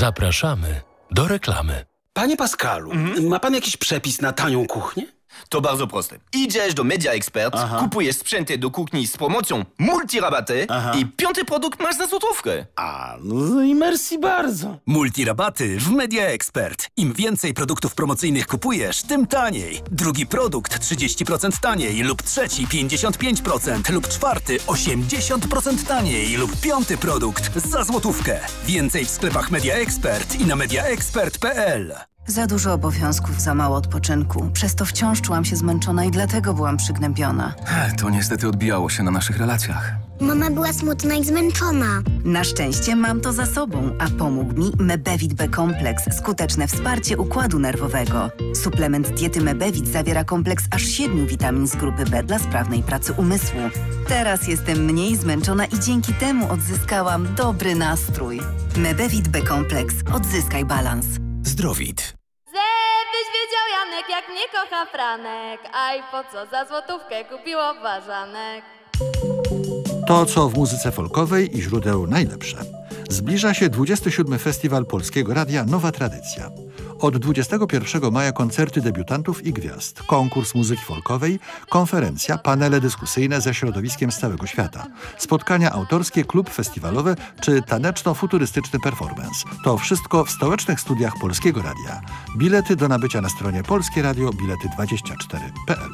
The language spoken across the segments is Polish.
Zapraszamy do reklamy. Panie Pascalu, ma pan jakiś przepis na tanią kuchnię? To bardzo proste. Idziesz do Media Expert, kupujesz sprzęty do kuchni z promocją multirabaty i 5. produkt masz za złotówkę. No i merci bardzo. Multirabaty w Media Expert. Im więcej produktów promocyjnych kupujesz, tym taniej. Drugi produkt 30% taniej lub trzeci 55% lub czwarty 80% taniej lub 5. produkt za złotówkę. Więcej w sklepach Media Expert i na mediaexpert.pl. Za dużo obowiązków, za mało odpoczynku. Przez to wciąż czułam się zmęczona i dlatego byłam przygnębiona. To niestety odbijało się na naszych relacjach. Mama była smutna i zmęczona. Na szczęście mam to za sobą, a pomógł mi Mebevit B-kompleks, skuteczne wsparcie układu nerwowego. Suplement diety Mebevit zawiera kompleks aż 7 witamin z grupy B dla sprawnej pracy umysłu. Teraz jestem mniej zmęczona i dzięki temu odzyskałam dobry nastrój. Mebevit B-kompleks. Odzyskaj balans. Zdrowit. Żebyś wiedział, Janek, jak mnie kocha Franek. Aj, po co za złotówkę kupiło ważanek. To, co w muzyce folkowej i źródeł najlepsze. Zbliża się 27. Festiwal Polskiego Radia Nowa Tradycja. Od 21 maja koncerty debiutantów i gwiazd, konkurs muzyki folkowej, konferencja, panele dyskusyjne ze środowiskiem z całego świata, spotkania autorskie, klub festiwalowy czy taneczno-futurystyczny performance. To wszystko w stołecznych studiach Polskiego Radia. Bilety do nabycia na stronie Polskie Radio, bilety24.pl.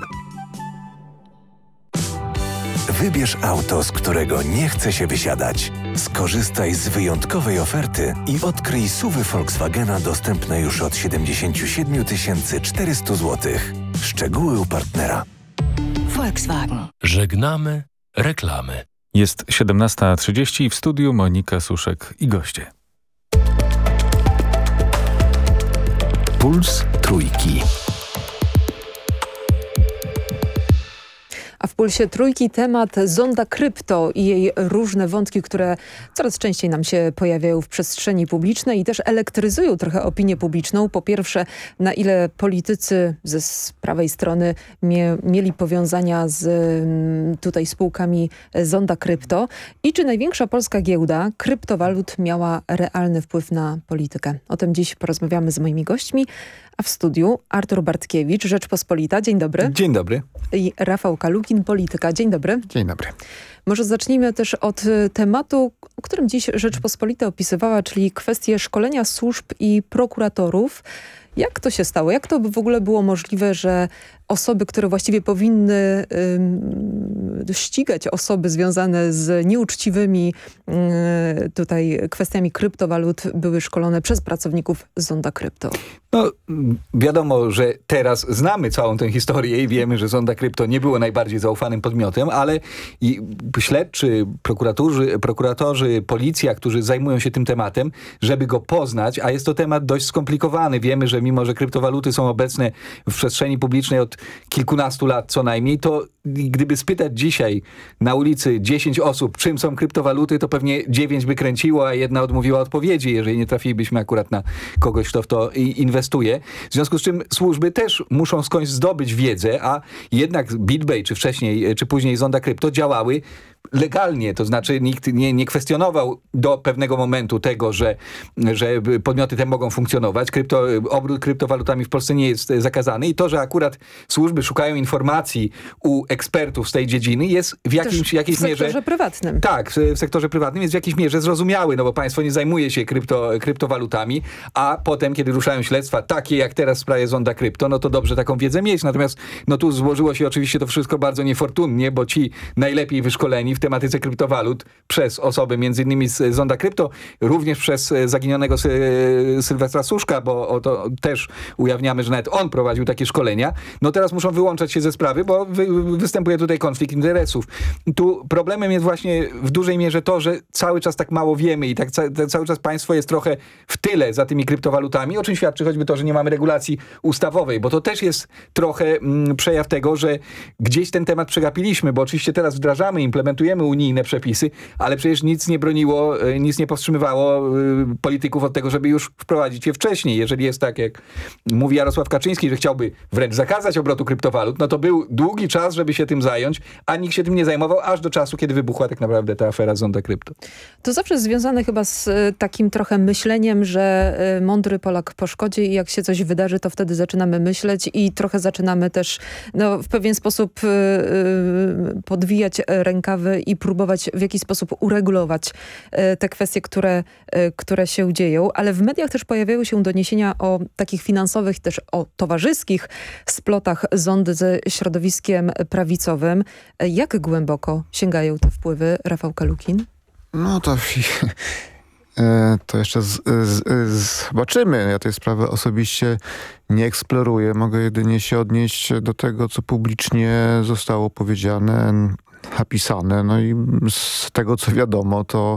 Wybierz auto, z którego nie chce się wysiadać. Skorzystaj z wyjątkowej oferty i odkryj SUV-y Volkswagena dostępne już od 77 400 zł. Szczegóły u partnera. Volkswagen. Żegnamy reklamy. Jest 17:30 w studiu Monika Suszek i goście. Puls Trójki. A w Pulsie Trójki temat zonda krypto i jej różne wątki, które coraz częściej nam się pojawiają w przestrzeni publicznej i też elektryzują trochę opinię publiczną. Po pierwsze, na ile politycy z prawej strony mieli powiązania z tutaj spółkami zonda krypto i czy największa polska giełda kryptowalut miała realny wpływ na politykę. O tym dziś porozmawiamy z moimi gośćmi. A w studiu Artur Bartkiewicz, Rzeczpospolita. Dzień dobry. Dzień dobry. I Rafał Kalukin, Polityka. Dzień dobry. Dzień dobry. Może zacznijmy też od tematu, o którym dziś Rzeczpospolita opisywała, czyli kwestie szkolenia służb i prokuratorów. Jak to się stało? Jak to w ogóle było możliwe, że osoby, które właściwie powinny ścigać osoby związane z nieuczciwymi tutaj kwestiami kryptowalut były szkolone przez pracowników zonda krypto? No, wiadomo, że teraz znamy całą tę historię i wiemy, że zonda krypto nie było najbardziej zaufanym podmiotem, ale i śledczy, prokuratorzy, policja, którzy zajmują się tym tematem, żeby go poznać, a jest to temat dość skomplikowany. Wiemy, że mimo, że kryptowaluty są obecne w przestrzeni publicznej od kilkunastu lat co najmniej, to gdyby spytać dzisiaj na ulicy 10 osób, czym są kryptowaluty, to pewnie 9 by kręciło, a jedna odmówiła odpowiedzi, jeżeli nie trafilibyśmy akurat na kogoś, kto w to inwestuje. W związku z czym służby też muszą skądś zdobyć wiedzę, a jednak BitBay, czy wcześniej, czy później zonda krypto działały legalnie, to znaczy nikt nie kwestionował do pewnego momentu tego, że podmioty te mogą funkcjonować. Obrót kryptowalutami w Polsce nie jest zakazany i to, że akurat służby szukają informacji u ekspertów z tej dziedziny jest w jakiejś mierze... W sektorze prywatnym. Tak, w sektorze prywatnym jest w jakiejś mierze zrozumiały, no bo państwo nie zajmuje się kryptowalutami, a potem, kiedy ruszają śledztwa, takie jak teraz w sprawie zonda krypto, no to dobrze taką wiedzę mieć. Natomiast no tu złożyło się oczywiście to wszystko bardzo niefortunnie, bo ci najlepiej wyszkoleni w tematyce kryptowalut przez osoby między innymi z zonda krypto, również przez zaginionego Sylwestra Suszka, bo to też ujawniamy, że nawet on prowadził takie szkolenia. No teraz muszą wyłączać się ze sprawy, bo występuje tutaj konflikt interesów. Tu problemem jest właśnie w dużej mierze to, że cały czas tak mało wiemy i tak cały czas państwo jest trochę w tyle za tymi kryptowalutami, o czym świadczy choćby to, że nie mamy regulacji ustawowej, bo to też jest trochę przejaw tego, że gdzieś ten temat przegapiliśmy, bo oczywiście teraz wdrażamy, implementujemy unijne przepisy, ale przecież nic nie broniło, nic nie powstrzymywało polityków od tego, żeby już wprowadzić je wcześniej. Jeżeli jest tak, jak mówi Jarosław Kaczyński, że chciałby wręcz zakazać obrotu kryptowalut, no to był długi czas, żeby się tym zająć, a nikt się tym nie zajmował, aż do czasu, kiedy wybuchła tak naprawdę ta afera Zonda Krypto. To zawsze związane chyba z takim trochę myśleniem, że mądry Polak po szkodzie i jak się coś wydarzy, to wtedy zaczynamy myśleć i trochę zaczynamy też w pewien sposób podwijać rękawy i próbować w jakiś sposób uregulować te kwestie, które się dzieją. Ale w mediach też pojawiają się doniesienia o takich finansowych, też o towarzyskich splotach Zondy ze środowiskiem prawicowym. Jak głęboko sięgają te wpływy, Rafał Kalukin? No to jeszcze zobaczymy. Ja tej sprawy osobiście nie eksploruję. Mogę jedynie się odnieść do tego, co publicznie zostało powiedziane, napisane. No i z tego, co wiadomo, to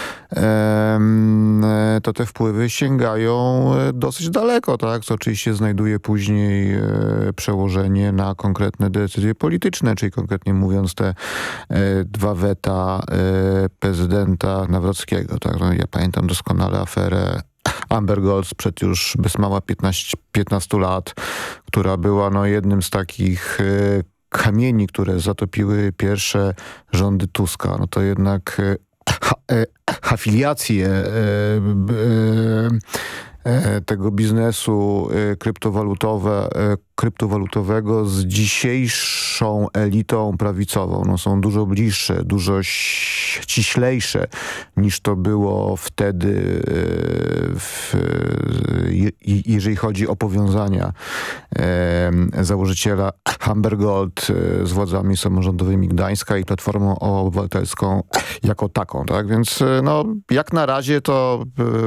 te wpływy sięgają dosyć daleko, tak? Co oczywiście znajduje później przełożenie na konkretne decyzje polityczne, czyli konkretnie mówiąc te 2 weta prezydenta Nawrockiego, tak? No, ja pamiętam doskonale aferę Amber Gold sprzed już bez mała 15 lat, która była jednym z takich kamieni, które zatopiły pierwsze rządy Tuska. No to jednak afiliacje tego biznesu kryptowalutowego z dzisiejszą elitą prawicową są dużo bliższe, dużo ściślejsze niż to było wtedy, jeżeli chodzi o powiązania założyciela Amber Gold z władzami samorządowymi Gdańska i Platformą Obywatelską jako taką. Tak? Więc jak na razie to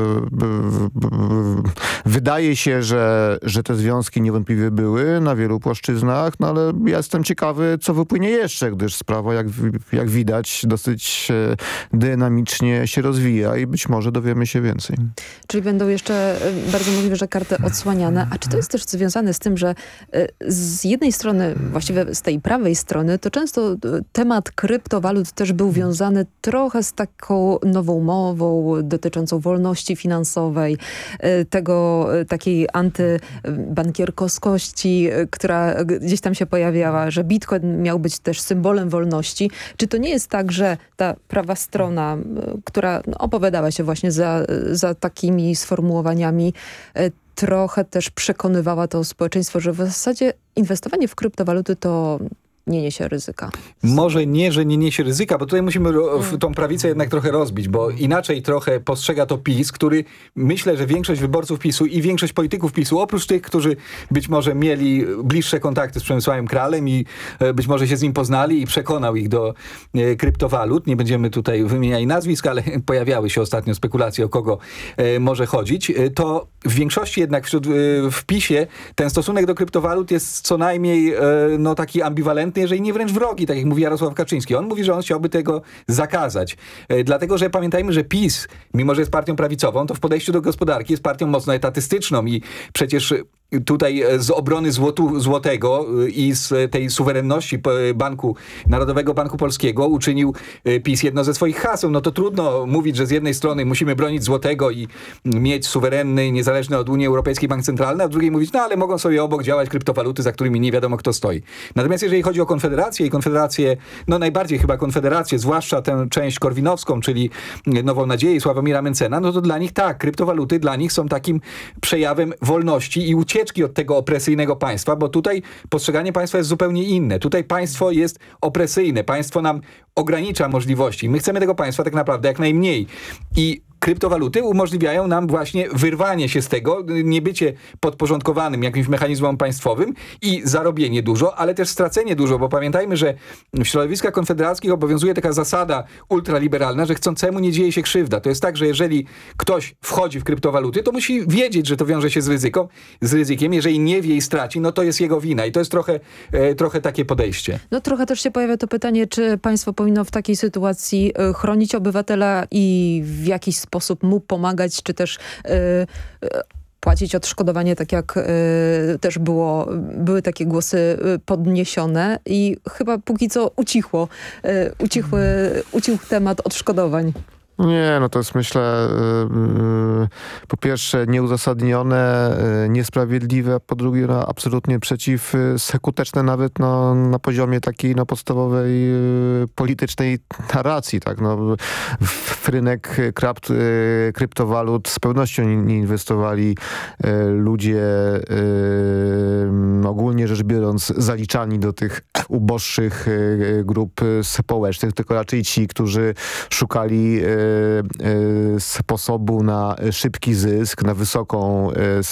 wydaje się, że te związki niewątpliwie były na wielu płaszczyznach, ale ja jestem ciekawy, co wypłynie jeszcze, gdyż sprawa, jak widać, dosyć dynamicznie się rozwija i być może dowiemy się więcej. Czyli będą jeszcze bardzo możliwe, że karty odsłaniane. A czy to jest też związane z tym, że z jednej strony, właściwie z tej prawej strony, to często temat kryptowalut też był wiązany trochę z taką nową mową dotyczącą wolności finansowej, takiej antybankierkowskości, która gdzieś tam się pojawiała, że Bitcoin miał być też symbolem wolności. Czy to nie jest tak, że ta prawa strona, która opowiadała się właśnie za takimi sformułowaniami, trochę też przekonywała to społeczeństwo, że w zasadzie inwestowanie w kryptowaluty to nie niesie ryzyka? Może nie, że nie niesie ryzyka, bo tutaj musimy tą prawicę jednak trochę rozbić, bo inaczej trochę postrzega to PiS, który myślę, że większość wyborców PiS-u i większość polityków PiS-u, oprócz tych, którzy być może mieli bliższe kontakty z Przemysławem Kralem i być może się z nim poznali i przekonał ich do kryptowalut. Nie będziemy tutaj wymieniali nazwisk, ale pojawiały się ostatnio spekulacje, o kogo może chodzić. To w większości jednak w PiS-ie ten stosunek do kryptowalut jest co najmniej taki ambiwalentny, jeżeli nie wręcz wrogi, tak jak mówi Jarosław Kaczyński. On mówi, że on chciałby tego zakazać. Dlatego, że pamiętajmy, że PiS, mimo że jest partią prawicową, to w podejściu do gospodarki jest partią mocno etatystyczną i przecież tutaj z obrony złotego i z tej suwerenności Narodowego Banku Polskiego uczynił PiS jedno ze swoich haseł. No to trudno mówić, że z jednej strony musimy bronić złotego i mieć suwerenny, niezależny od Unii Europejskiej Bank Centralny, a z drugiej mówić, ale mogą sobie obok działać kryptowaluty, za którymi nie wiadomo kto stoi. Natomiast jeżeli chodzi o Konfederację, najbardziej chyba Konfederację, zwłaszcza tę część korwinowską, czyli Nową Nadzieję i Sławomira Mencena, no to dla nich tak, kryptowaluty dla nich są takim przejawem wolności i ucieczki od tego opresyjnego państwa, bo tutaj postrzeganie państwa jest zupełnie inne. Tutaj państwo jest opresyjne, państwo nam ogranicza możliwości. My chcemy tego państwa tak naprawdę jak najmniej. I kryptowaluty umożliwiają nam właśnie wyrwanie się z tego, nie bycie podporządkowanym jakimś mechanizmom państwowym i zarobienie dużo, ale też stracenie dużo, bo pamiętajmy, że w środowiskach konfederackich obowiązuje taka zasada ultraliberalna, że chcącemu nie dzieje się krzywda. To jest tak, że jeżeli ktoś wchodzi w kryptowaluty, to musi wiedzieć, że to wiąże się z ryzykiem. Jeżeli nie wie i straci, no to jest jego wina i to jest trochę takie podejście. No trochę też się pojawia to pytanie, czy państwo powinno w takiej sytuacji chronić obywatela i w jakiś sposób mu pomagać, czy też płacić odszkodowanie, tak jak też były takie głosy podniesione i chyba póki co ucichł temat odszkodowań. Nie, no to jest myślę po pierwsze nieuzasadnione, niesprawiedliwe, a po drugie absolutnie przeciwskuteczne nawet na poziomie takiej podstawowej politycznej narracji. Tak? W rynek kryptowalut z pewnością nie inwestowali ludzie ogólnie rzecz biorąc zaliczani do tych uboższych grup społecznych, tylko raczej ci, którzy szukali sposobu na szybki zysk, na wysoką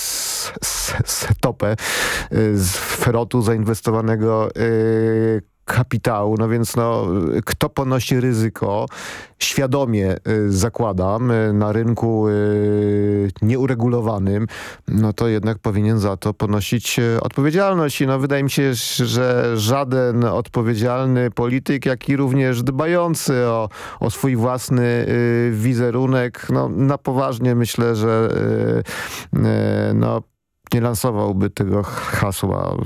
stopę zwrotu zainwestowanego kapitału. No więc kto ponosi ryzyko, świadomie zakładam, na rynku nieuregulowanym, no to jednak powinien za to ponosić odpowiedzialność. I wydaje mi się, że żaden odpowiedzialny polityk, jak i również dbający o swój własny wizerunek, na poważnie myślę, że nie lansowałby tego hasła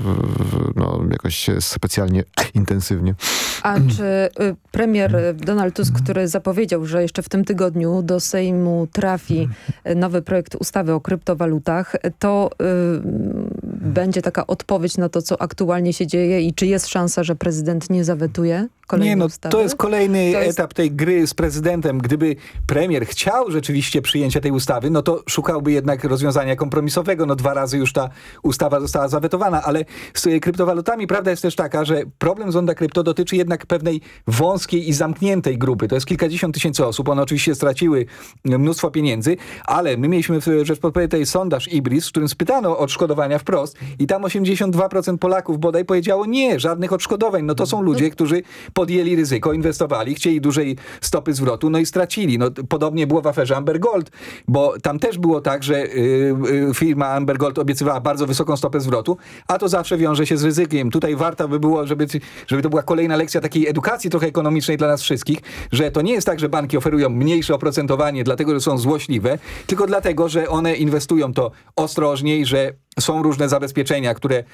jakoś specjalnie intensywnie. A czy premier Donald Tusk, który zapowiedział, że jeszcze w tym tygodniu do Sejmu trafi nowy projekt ustawy o kryptowalutach, to będzie taka odpowiedź na to, co aktualnie się dzieje i czy jest szansa, że prezydent nie zawetuje kolejnej ustawy? To jest kolejny etap tej gry z prezydentem. Gdyby premier chciał rzeczywiście przyjęcia tej ustawy, no to szukałby jednak rozwiązania kompromisowego. 2 razy już ta ustawa została zawetowana, ale z kryptowalutami prawda jest też taka, że problem Zonda Krypto dotyczy jednak pewnej wąskiej i zamkniętej grupy. To jest kilkadziesiąt tysięcy osób. One oczywiście straciły mnóstwo pieniędzy, ale my mieliśmy w Rzeczpospolitej sondaż IBRIS, w którym spytano o odszkodowania wprost i tam 82% Polaków bodaj powiedziało nie, żadnych odszkodowań. To są ludzie, którzy podjęli ryzyko, inwestowali, chcieli dużej stopy zwrotu, i stracili. Podobnie było w aferze Amber Gold, bo tam też było tak, że firma Amber Gold obiecywała bardzo wysoką stopę zwrotu, a to zawsze wiąże się z ryzykiem. Tutaj warto by było, żeby to była kolejna lekcja takiej edukacji trochę ekonomicznej dla nas wszystkich, że to nie jest tak, że banki oferują mniejsze oprocentowanie dlatego, że są złośliwe, tylko dlatego, że one inwestują to ostrożniej, że są różne zabezpieczenia,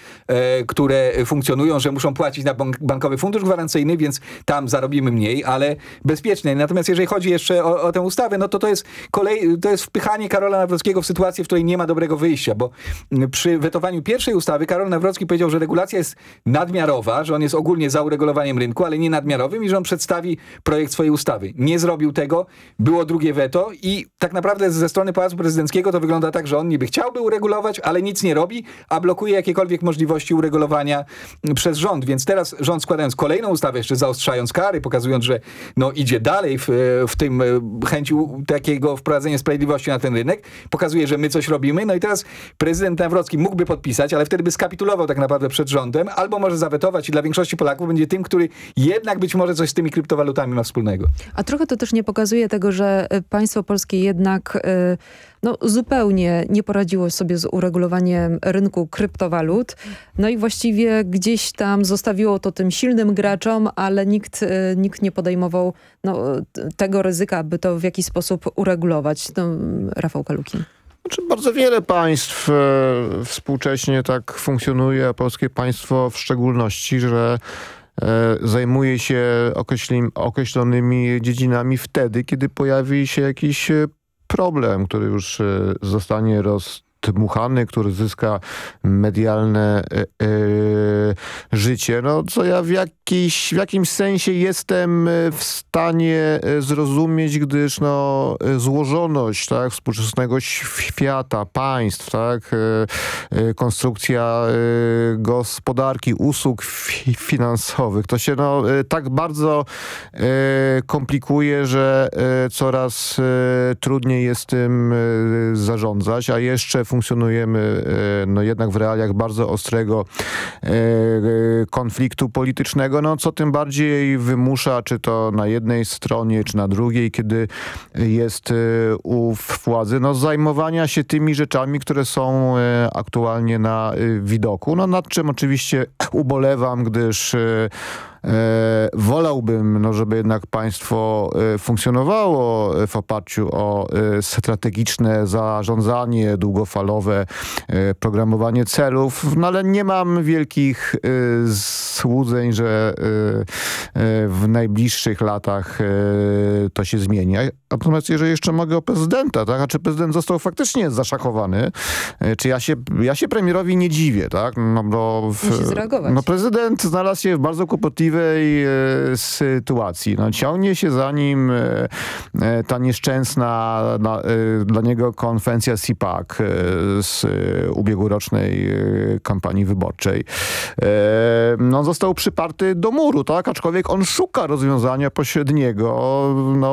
które funkcjonują, że muszą płacić na bankowy fundusz gwarancyjny, więc tam zarobimy mniej, ale bezpieczniej. Natomiast jeżeli chodzi jeszcze o tę ustawę, to jest wpychanie Karola Nawrockiego w sytuację, w której nie ma dobrego wyjścia, bo przy wetowaniu pierwszej ustawy Karol Nawrocki powiedział, że regulacja jest nadmiarowa, że on jest ogólnie za uregulowaniem rynku, ale nie nadmiarowym i że on przedstawi projekt swojej ustawy. Nie zrobił tego, było drugie weto i tak naprawdę ze strony Pałacu Prezydenckiego to wygląda tak, że on niby chciałby uregulować, ale nic nie robi, a blokuje jakiekolwiek możliwości uregulowania przez rząd. Więc teraz rząd, składając kolejną ustawę, jeszcze zaostrzając kary, pokazując, że idzie dalej w tym chęci takiego wprowadzenia sprawiedliwości na ten rynek, pokazuje, że my coś robimy. I teraz prezydent Nawrocki mógłby podpisać, ale wtedy by skapitulował tak naprawdę przed rządem, albo może zawetować i dla większości Polaków będzie tym, który jednak być może coś z tymi kryptowalutami ma wspólnego. A trochę to też nie pokazuje tego, że państwo polskie jednak zupełnie nie poradziło sobie z uregulowaniem rynku kryptowalut. I właściwie gdzieś tam zostawiło to tym silnym graczom, ale nikt nie podejmował tego ryzyka, by to w jakiś sposób uregulować. Rafał Kalukin. Bardzo wiele państw współcześnie tak funkcjonuje, a polskie państwo w szczególności, że zajmuje się określonymi dziedzinami wtedy, kiedy pojawi się jakiś problem, który już zostanie dmuchany, który zyska medialne życie. Co ja w jakimś sensie jestem w stanie zrozumieć, gdyż złożoność współczesnego świata, państw, konstrukcja gospodarki, usług finansowych, to się tak bardzo komplikuje, że coraz trudniej jest tym zarządzać, a jeszcze funkcjonujemy jednak w realiach bardzo ostrego konfliktu politycznego, co tym bardziej wymusza, czy to na jednej stronie, czy na drugiej, kiedy jest u władzy, zajmowania się tymi rzeczami, które są aktualnie na widoku. Nad czym oczywiście ubolewam, gdyż Wolałbym, żeby jednak państwo funkcjonowało w oparciu o strategiczne zarządzanie, długofalowe programowanie celów, ale nie mam wielkich złudzeń, że w najbliższych latach to się zmieni. Natomiast jeżeli jeszcze mogę o prezydenta, tak? A czy prezydent został faktycznie zaszachowany? Czy ja się premierowi nie dziwię, tak? Musi zareagować. Prezydent znalazł się w bardzo kłopotliwej sytuacji. Ciągnie się za nim ta nieszczęsna dla niego konwencja CPAC z ubiegłorocznej kampanii wyborczej. Został przyparty do muru, tak? Aczkolwiek on szuka rozwiązania pośredniego,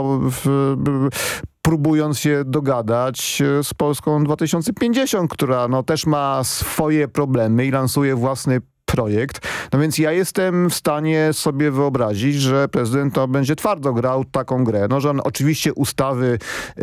próbując się dogadać z Polską 2050, która też ma swoje problemy i lansuje własny projekt. Więc ja jestem w stanie sobie wyobrazić, że prezydent będzie twardo grał taką grę. Że on oczywiście ustawy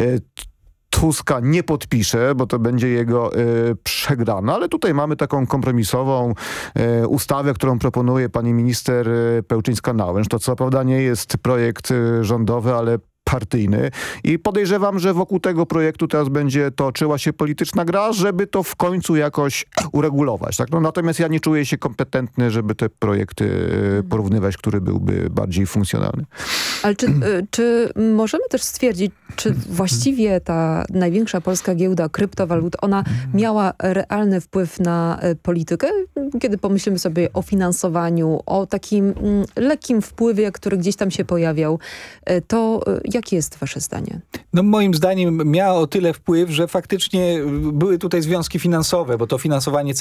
Tuska nie podpisze, bo to będzie jego przegrana, ale tutaj mamy taką kompromisową ustawę, którą proponuje pani minister Pełczyńska-Nałęcz. To co prawda nie jest projekt rządowy, ale partyjny i podejrzewam, że wokół tego projektu teraz będzie toczyła się polityczna gra, żeby to w końcu jakoś uregulować. Tak? Natomiast ja nie czuję się kompetentny, żeby te projekty porównywać, który byłby bardziej funkcjonalny. Ale czy możemy też stwierdzić, czy właściwie ta największa polska giełda kryptowalut, ona miała realny wpływ na politykę? Kiedy pomyślimy sobie o finansowaniu, o takim lekkim wpływie, który gdzieś tam się pojawiał, to jakie jest wasze zdanie? Moim zdaniem miała o tyle wpływ, że faktycznie były tutaj związki finansowe, bo to finansowanie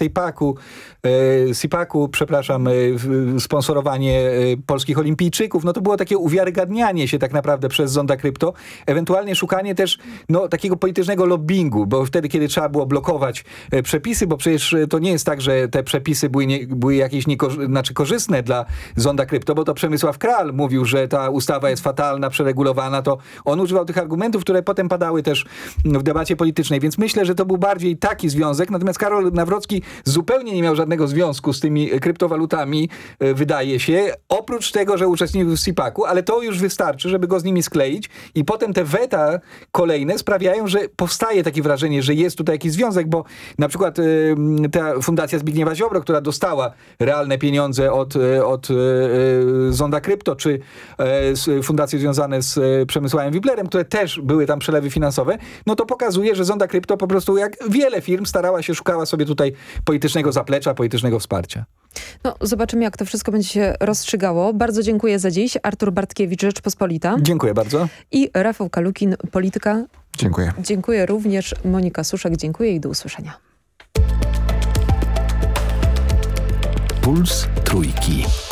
CPAC-u, sponsorowanie polskich olimpijczyków, to było takie uwiarygadnianie się tak naprawdę przez Zonda Krypto, ewentualnie szukanie też takiego politycznego lobbingu, bo wtedy, kiedy trzeba było blokować przepisy, bo przecież to nie jest tak, że te przepisy były jakieś korzystne dla Zonda Krypto, bo to Przemysław Kral mówił, że ta ustawa jest fatalna, przeregulowana, to on używał tych argumentów, które potem padały też w debacie politycznej, więc myślę, że to był bardziej taki związek, natomiast Karol Nawrocki zupełnie nie miał żadnego związku z tymi kryptowalutami, wydaje się, oprócz tego, że uczestniczył w CPAC-u, ale to już wystarczy, żeby go z nimi skleić i potem te weta kolejne sprawiają, że powstaje takie wrażenie, że jest tutaj jakiś związek, bo na przykład ta Fundacja Zbigniewa Ziobro, która dostała realne pieniądze od Zonda Krypto, czy fundacje związane z Przemysławem Wiblerem, które też były tam przelewy finansowe, to pokazuje, że Zonda Krypto po prostu jak wiele firm szukała sobie tutaj politycznego zaplecza, politycznego wsparcia. Zobaczymy, jak to wszystko będzie się rozstrzygało. Bardzo dziękuję za dziś. Artur Bartkiewicz, Rzeczpospolita. Dziękuję bardzo. I Rafał Kalukin, Polityka. Dziękuję. Dziękuję również. Monika Suszek, dziękuję i do usłyszenia. Puls Trójki.